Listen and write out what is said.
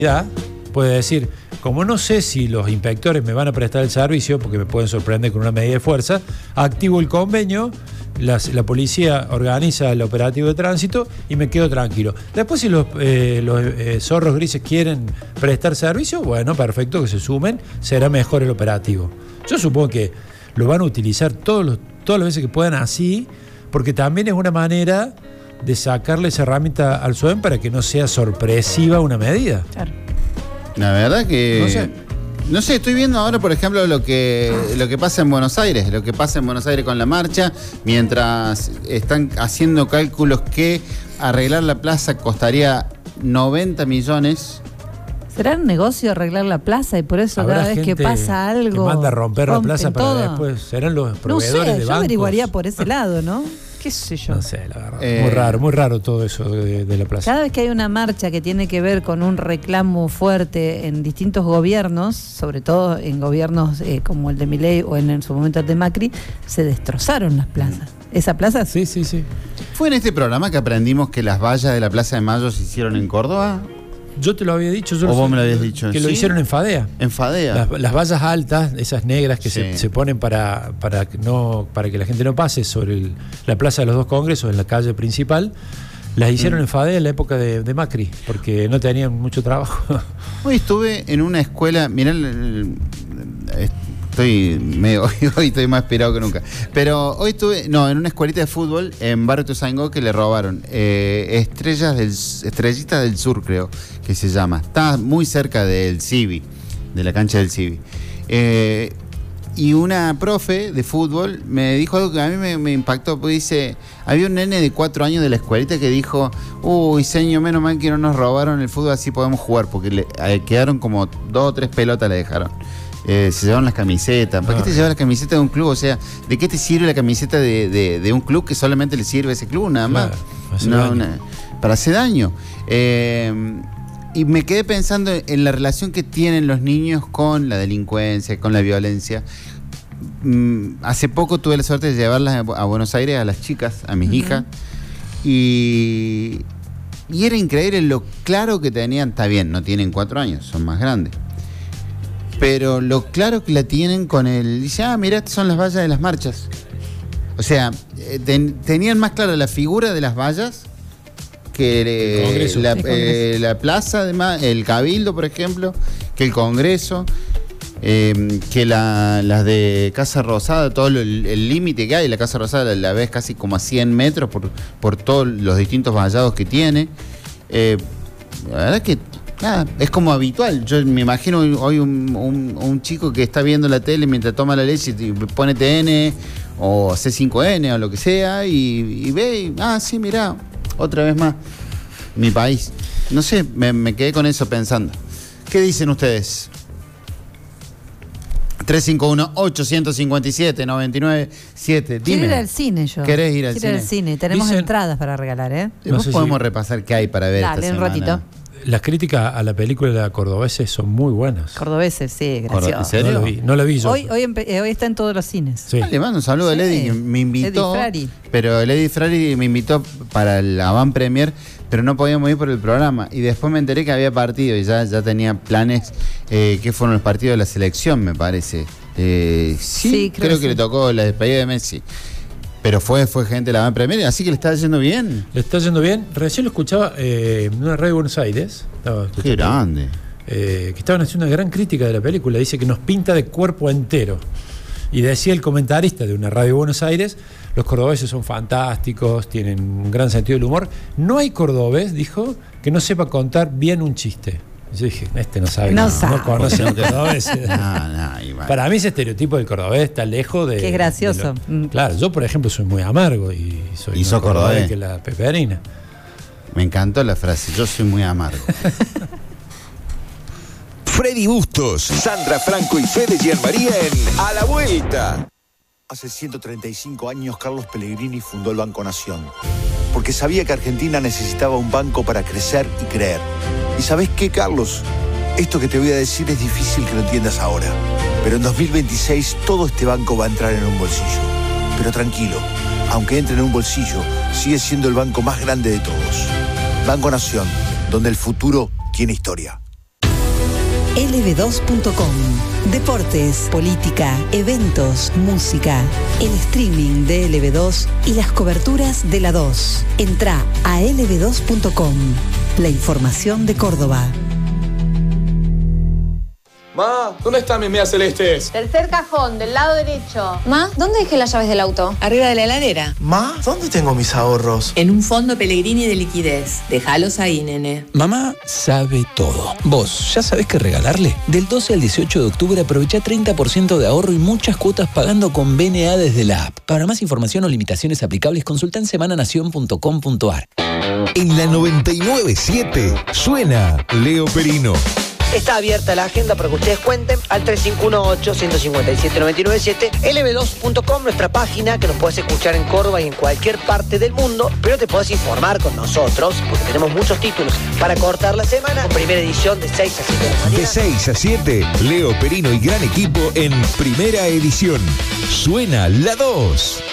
Ya puede decir, como no sé si los inspectores me van a prestar el servicio, porque me pueden sorprender con una medida de fuerza, activo el convenio, la policía organiza el operativo de tránsito y me quedo tranquilo. Después, si los zorros grises quieren prestar servicio, bueno, perfecto, que se sumen, será mejor el operativo. Yo supongo que lo van a utilizar todas las veces que puedan así, porque también es una manera de sacarle esa herramienta al SUEM para que no sea sorpresiva una medida. Claro. La verdad que... No sé, estoy viendo ahora, por ejemplo, lo que pasa en Buenos Aires. Lo que pasa en Buenos Aires con la marcha, mientras están haciendo cálculos que arreglar la plaza costaría 90 millones. ¿Será un negocio arreglar la plaza y por eso cada vez que pasa algo que manda a romper la plaza para todo? Después serán los proveedores no sé, de bancos? Yo averiguaría por ese lado, ¿no? ¿Qué sé yo? No sé, la verdad. Muy raro todo eso de la plaza. Cada vez que hay una marcha que tiene que ver con un reclamo fuerte en distintos gobiernos, sobre todo en gobiernos como el de Milei o en su momento el de Macri, se destrozaron las plazas. ¿Esa plaza? Sí. ¿Fue en este programa que aprendimos que las vallas de la Plaza de Mayo se hicieron en Córdoba? Yo te lo había dicho. ¿O vos me lo habías dicho? Que lo hicieron en Fadea. En Fadea. Las vallas altas, esas negras que se ponen para que la gente no pase sobre la Plaza de los Dos Congresos, en la calle principal, las hicieron en Fadea en la época de Macri, porque no tenían mucho trabajo. Hoy estuve en una escuela, mirá, hoy estoy más inspirado que nunca. Pero hoy estuve, en una escuelita de fútbol en Barrio Ituzaingó que le robaron Estrellitas del Sur, creo que se llama. Está muy cerca del Civi, de la cancha del Civi. Y una profe de fútbol me dijo algo que a mí me impactó, porque dice, había un nene de 4 años de la escuelita que dijo, uy, señor, menos mal que no nos robaron el fútbol, así podemos jugar, porque quedaron como 2 o 3 pelotas le dejaron. Se llevaron las camisetas. ¿Para qué te llevas la camiseta de un club? O sea, ¿de qué te sirve la camiseta de un club que solamente le sirve a ese club? Nada más. Para hacer daño. Y me quedé pensando en la relación que tienen los niños con la delincuencia, con la violencia. Hace poco tuve la suerte de llevarlas a Buenos Aires, a las chicas, a mis hijas. Y era increíble lo claro que tenían. Está bien, no tienen 4 años, son más grandes. Pero lo claro que la tienen con el... Dice, mirá, estas son las vallas de las marchas. O sea, tenían más clara la figura de las vallas que la plaza, además, el Cabildo, por ejemplo, que el Congreso, que las de Casa Rosada, todo el límite que hay. La Casa Rosada la ves casi como a 100 metros por todos los distintos vallados que tiene. La verdad que... es como habitual. Yo me imagino hoy un chico que está viendo la tele mientras toma la leche y pone TN o C5N o lo que sea y ve sí, mirá, otra vez más mi país. No sé, me quedé con eso pensando. ¿Qué dicen ustedes? 351-857-997. Dime. Quiero ir al cine yo. ¿Querés ir al cine? Quiero ir al cine. Tenemos entradas para regalar, ¿eh? Después podemos repasar qué hay para ver esta semana. Un ratito. Las críticas a la película Cordobeses son muy buenas. Cordobeses, sí, gracias. ¿En serio? No la vi yo. Hoy está en todos los cines. Sí. Le mando un saludo a Lady, que me invitó. Lady Frari. Pero Lady Frari me invitó para la Avant Premier, pero no podíamos ir por el programa. Y después me enteré que había partido y ya tenía planes, que fueron los partidos de la selección, me parece. Sí, creo que le tocó la despedida de Messi. Pero fue gente de la Avant Premier, así que le está yendo bien. Le está yendo bien. Recién lo escuchaba en una radio de Buenos Aires. Qué grande. Que estaban haciendo una gran crítica de la película. Dice que nos pinta de cuerpo entero. Y decía el comentarista de una radio de Buenos Aires, los cordobeses son fantásticos, tienen un gran sentido del humor. No hay cordobés, dijo, que no sepa contar bien un chiste. Yo dije, no sabe. No conoce a los cordobeses. Para mí ese estereotipo del cordobés está lejos de... Qué gracioso. Claro, yo por ejemplo soy muy amargo y soy más cordobés que la peperina. Me encantó la frase, yo soy muy amargo. Freddy Bustos, Sandra Franco y Fede Gianmaría en A la Vuelta. Hace 135 años Carlos Pellegrini fundó el Banco Nación, porque sabía que Argentina necesitaba un banco para crecer y creer. ¿Y sabés qué, Carlos? Esto que te voy a decir es difícil que lo entiendas ahora, pero en 2026 todo este banco va a entrar en un bolsillo. Pero tranquilo, aunque entre en un bolsillo, sigue siendo el banco más grande de todos. Banco Nación, donde el futuro tiene historia. lb2.com. Deportes, política, eventos, música, el streaming de LB2 y las coberturas de la 2. Entrá a lb2.com. La información de Córdoba. Ma, ¿dónde están mis medias celestes? Tercer cajón, del lado derecho. Ma, ¿dónde dejé las llaves del auto? Arriba de la heladera. Ma, ¿dónde tengo mis ahorros? En un fondo Pellegrini de liquidez. Déjalos ahí, nene. Mamá sabe todo. ¿Vos ya sabés qué regalarle? Del 12 al 18 de octubre aprovecha 30% de ahorro y muchas cuotas pagando con BNA desde la app. Para más información o limitaciones aplicables, consulta en semananación.com.ar. En la 99.7 suena Leo Perino. Está abierta la agenda para que ustedes cuenten al 3518-157-997, lb2.com, nuestra página que nos puedes escuchar en Córdoba y en cualquier parte del mundo, pero te podés informar con nosotros porque tenemos muchos títulos para cortar la semana. Primera edición de 6 a 7 de la mañana. De 6 a 7, Leo Perino y gran equipo en primera edición. Suena la 2.